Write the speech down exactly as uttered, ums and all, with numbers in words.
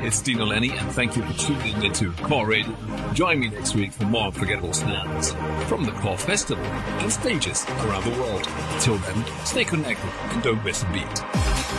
It's Dino Lenny, and thank you for tuning into Core Radio. Join me next week for more unforgettable sounds from the Core Festival and stages around the world. Till then, stay connected and don't miss a beat.